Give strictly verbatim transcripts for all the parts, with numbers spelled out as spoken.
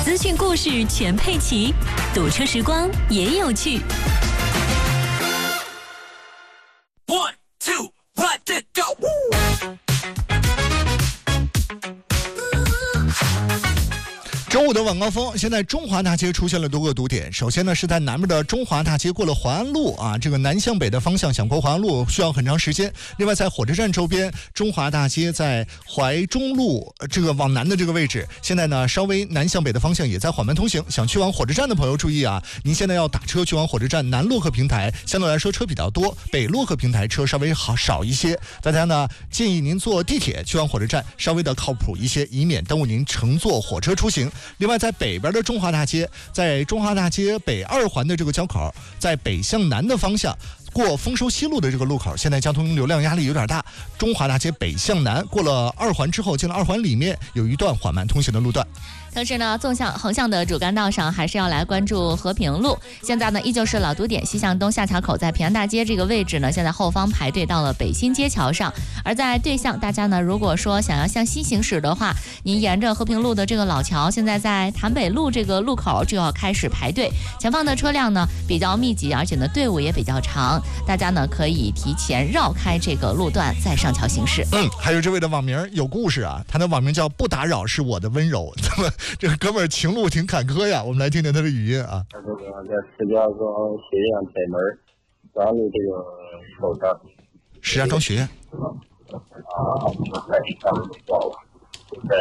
资讯故事全配齐，堵车时光也有趣。One, two, let it go。 周五的晚高峰，现在中华大街出现了多个堵点。首先呢，是在南面的中华大街过了淮安路啊，这个南向北的方向想过淮安路需要很长时间。另外，在火车站周边，中华大街在淮中路这个往南的这个位置，现在呢稍微南向北的方向也在缓慢通行。想去往火车站的朋友注意啊，您现在要打车去往火车站南洛克平台，相对来说车比较多，北洛克平台车稍微好少一些。大家呢建议您坐地铁去往火车站，稍微的靠谱一些，以免耽误您乘坐火车出行。另外，在北边的中华大街，在中华大街北二环的这个交口，在北向南的方向过丰收西路的这个路口，现在交通流量压力有点大。中华大街北向南过了二环之后，进了二环里面有一段缓慢通行的路段。 同时呢，纵向横向的主干道上还是要来关注和平路。现在呢，依旧是老堵点，西向东下桥口在平安大街这个位置呢，现在后方排队到了北新街桥上。而在对向，大家呢如果说想要向西行驶的话，您沿着和平路的这个老桥，现在在潭北路这个路口就要开始排队，前方的车辆呢比较密集，而且呢队伍也比较长，大家呢可以提前绕开这个路段再上桥行驶。 嗯，还有这位的网名有故事啊，他的网名叫不打扰是我的温柔。那么这个哥们儿情路挺坎坷呀，我们来听听他的语音啊。 这个在石家庄学院北门咱们这个口罩。 石家庄学院。 啊，在上面报了，在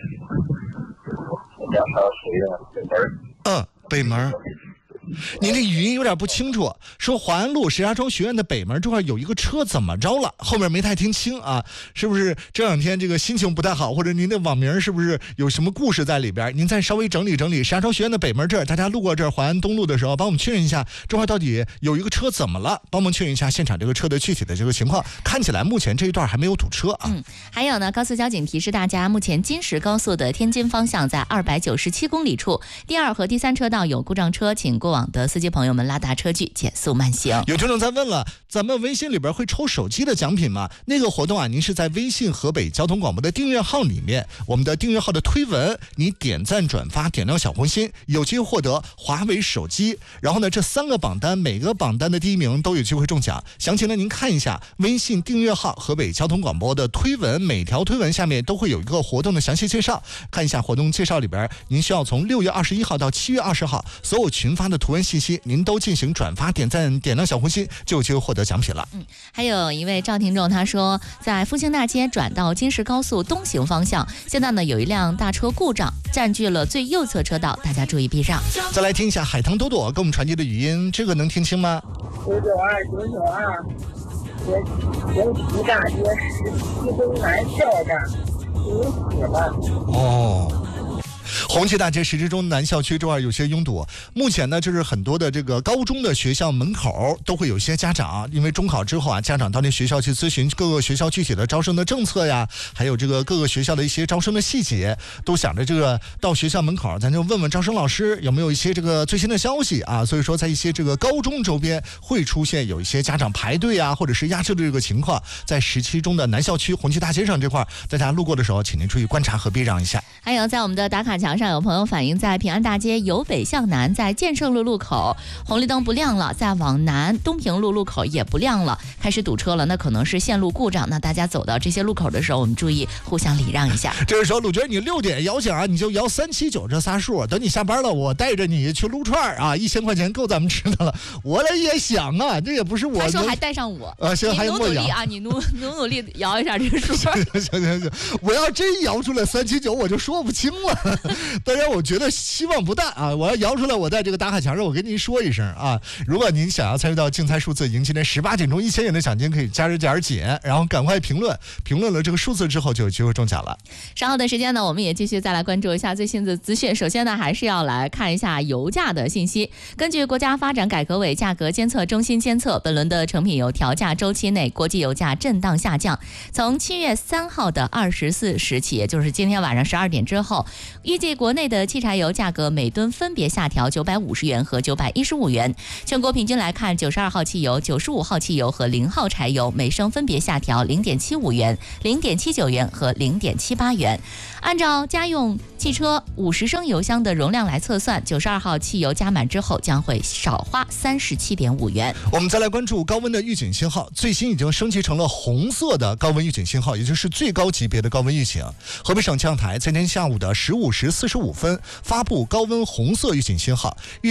石家庄学院北门。 嗯，北门。您这语音有点不清楚，说淮安路石家庄学院的北门这块有一个车怎么着了？后面没太听清啊，是不是这两天这个心情不太好，或者您的网名是不是有什么故事在里边？您再稍微整理整理。石家庄学院的北门这儿，大家路过这儿淮安东路的时候，帮我们确认一下这块到底有一个车怎么了？帮我们确认一下现场这个车的具体的这个情况。看起来目前这一段还没有堵车啊。 嗯，还有呢，高速交警提示大家，目前京石高速的天津方向在二百九十七公里处，第二和第三车道有故障车，请过往的司机朋友们拉大车距，减速慢行。 有听众在问了，咱们微信里边会抽手机的奖品吗？那个活动啊，您是在微信河北交通广播的订阅号里面，我们的订阅号的推文，你点赞转发点亮小红心，有机会获得华为手机。然后呢，这三个榜单每个榜单的第一名都有机会中奖。详情呢，您看一下微信订阅号河北交通广播的推文，每条推文下面都会有一个活动的详细介绍。看一下活动介绍里边，您需要从六月二十一号到七月二十号所有群发的图文信息，您都进行转发点赞点亮小红心，就有机会获得奖品了。 嗯，还有一位赵听众他说，在复兴大街转到京石高速东行方向，现在呢有一辆大车故障，占据了最右侧车道，大家注意避让。 再来听一下海棠朵朵给我们传递的语音，这个能听清吗？ 九九二九九二，平皮大街十七东南校站堵死了。 哦。红旗大街石之中南校区这块有些拥堵，目前呢就是很多的这个高中的学校门口都会有些家长，因为中考之后啊，家长到那学校去咨询各个学校具体的招生的政策呀，还有这个各个学校的一些招生的细节，都想着这个到学校门口咱就问问招生老师有没有一些这个最新的消息啊。所以说在一些这个高中周边会出现有一些家长排队啊，或者是压车的这个情况。在十七中的南校区红旗大街上这块，大家路过的时候请您注意观察和避让一下。 还有在我们的打卡墙上有朋友反映，在平安大街由北向南，在建设路路口红绿灯不亮了，再往南东平路路口也不亮了，开始堵车了，那可能是线路故障。那大家走到这些路口的时候，我们注意互相礼让一下。 这个时候鲁觉你六点摇响啊，你就摇三七九这仨数，等你下班了我带着你去撸串啊，一千块钱够咱们吃的了。我来也想啊，这也不是我他说还带上我啊，行，还有努努力啊，你努努努力摇一下这个数。 行行行行，我要真摇出来三七九我就说不清了。当然我觉得希望不大啊，我要摇出来我在这个打卡墙上我跟您说一声啊，如果您想要参与到竞猜数字赢今天十八点钟一千元的奖金，可以加入加点紧，然后赶快评论评论了这个数字之后就有机会中奖了。 稍后的时间呢，我们也继续再来关注一下最新的资讯。首先呢，还是要来看一下油价的信息。根据国家发展改革委价格监测中心监测，本轮的成品油调价周期内，国际油价震荡下降。从七月三号的二十四时起，也就是今天晚上十二点之后，预计国国内的汽柴油价格每吨分别下调九百五十元和九百一十五元。全国平均来看，九十二号汽油、九十五号汽油和零号柴油每升分别下调零点七五元、零点七九元和零点七八元。按照家用汽车五十升油箱的容量来测算，九十二号汽油加满之后将会少花三十七点五元。 我们再来关注高温的预警信号，最新已经升级成了红色的高温预警信号，也就是最高级别的高温预警。河北省气象台在今天下午的十五时四十五分发布高温红色预警信号。